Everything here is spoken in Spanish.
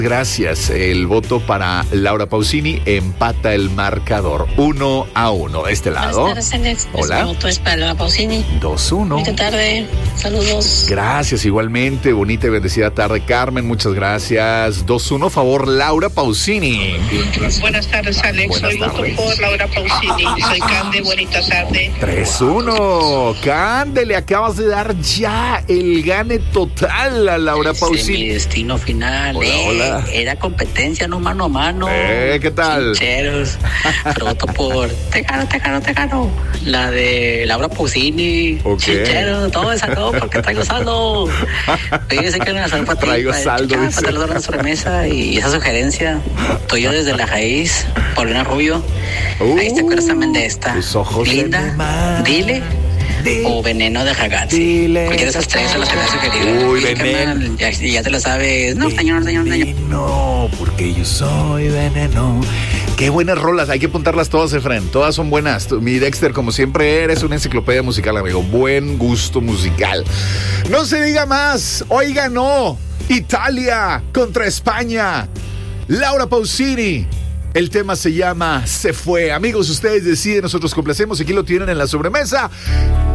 Gracias. El voto para Laura Pausini empata el marcador 1-1. De este lado. Buenas tardes, Alex. Hola. Mi voto es para Laura Pausini. 2-1. Bonita tarde. Saludos. Gracias, igualmente. Bonita y bendecida tarde, Carmen. Muchas gracias. 2-1, favor, Laura Pausini. Buenas tardes, Alex. Buenas Soy voto tardes. por Laura Pausini. Soy Cande. Bonita tarde. 3-1. Cande, le acabas de dar ya el gane total a Laura Mi Pausini. destino final. Hola, hola. Era competencia, no mano a mano. ¿Qué tal? Chincheros. Pero voto por Tecano. La de Laura Pausini. Ok. Chincheros. Todo esa todo porque traigo saldo. Fíjese que una saldo para ti. Traigo saldo, Para dice. darle una sobremesa y esa sugerencia. Estoy yo desde la raíz. Paulina Rubio. Ahí te acuerdas también de esta. Tus ojos de Linda. mi mar. Dile. O Veneno de Ragazzi. Dile. Cualquiera de esas tres son las que me ha sugerido. Uy, Y, Veneno. carnal, ya te lo sabes. No, señor. Veneno, porque yo soy veneno. Qué buenas rolas, hay que apuntarlas todas, Efren. Todas son buenas. Mi Dexter, como siempre, eres una enciclopedia musical, amigo. Buen gusto musical. No se diga más. Hoy ganó Italia contra España. Laura Pausini. El tema se llama Se Fue. Amigos, ustedes deciden, nosotros complacemos. Aquí lo tienen en la sobremesa.